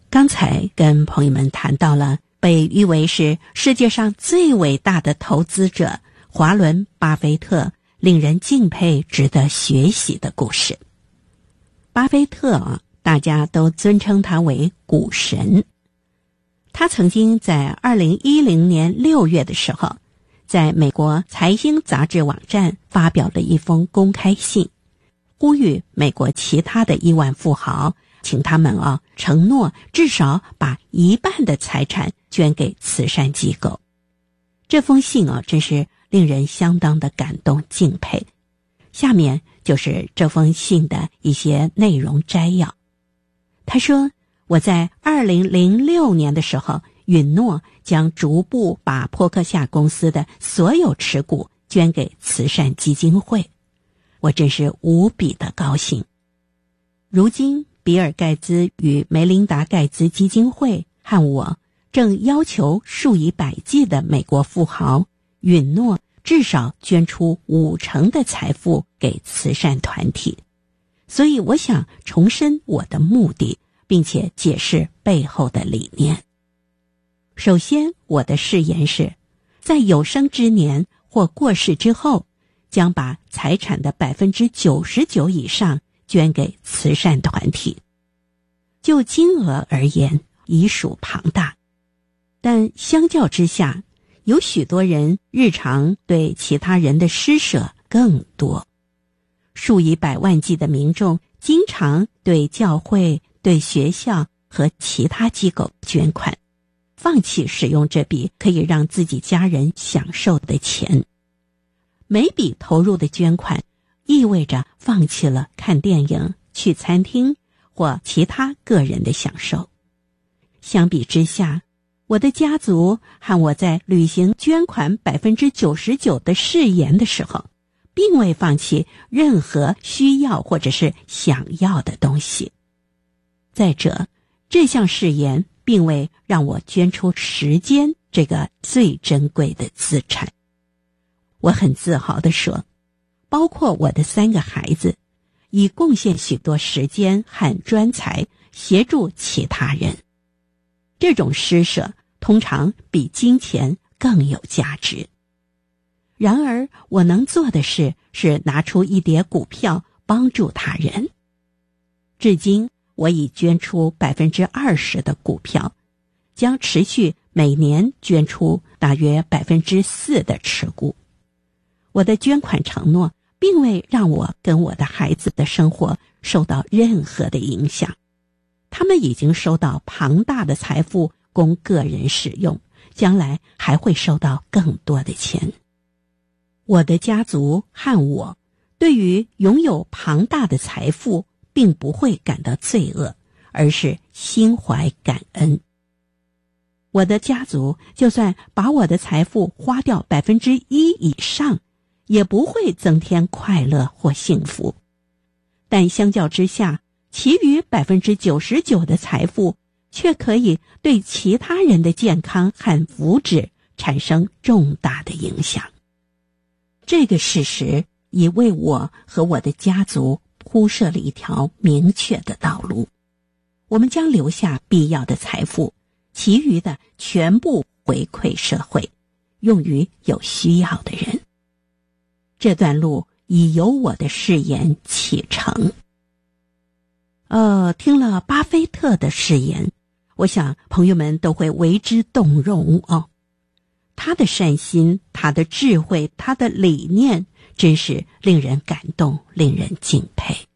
刚才跟朋友们谈到了被誉为是世界上最伟大的投资者华伦·巴菲特令人敬佩、值得学习的故事。巴菲特大家都尊称他为股神。他曾经在2010年6月的时候，在美国财经杂志网站发表了一封公开信，呼吁美国其他的亿万富豪，请他们承诺至少把1半的财产捐给慈善机构。这封信真是令人相当的感动敬佩。下面就是这封信的一些内容摘要。他说，我在2006年的时候允诺将逐步把波克夏公司的所有持股捐给慈善基金会，我真是无比的高兴。如今比尔盖茨与梅琳达盖茨基金会和我正要求数以百计的美国富豪允诺至少捐出50%的财富给慈善团体，所以我想重申我的目的，并且解释背后的理念。首先，我的誓言是，在有生之年或过世之后，将把财产的99%以上捐给慈善团体。就金额而言，已属庞大，但相较之下，有许多人日常对其他人的施舍更多。数以百万计的民众经常对教会、对学校和其他机构捐款，放弃使用这笔可以让自己家人享受的钱。每笔投入的捐款意味着放弃了看电影、去餐厅或其他个人的享受。相比之下，我的家族和我在履行捐款99%的誓言的时候，并未放弃任何需要或者是想要的东西。再者，这项誓言并未让我捐出时间这个最珍贵的资产。我很自豪地说，包括我的3个孩子，已贡献许多时间和专才协助其他人。这种施舍通常比金钱更有价值。然而，我能做的事是拿出一叠股票帮助他人。至今，我已捐出20%的股票，将持续每年捐出大约4%的持股。我的捐款承诺并未让我跟我的孩子的生活受到任何的影响。他们已经收到庞大的财富供个人使用，将来还会收到更多的钱。我的家族和我对于拥有庞大的财富并不会感到罪恶，而是心怀感恩。我的家族就算把我的财富花掉1%以上，也不会增添快乐或幸福。但相较之下，其余99%的财富却可以对其他人的健康和福祉产生重大的影响。这个事实已为我和我的家族铺设了一条明确的道路。我们将留下必要的财富，其余的全部回馈社会，用于有需要的人。这段路已由我的誓言启程。听了巴菲特的誓言，我想朋友们都会为之动容他的善心，他的智慧，他的理念，真是令人感动，令人敬佩。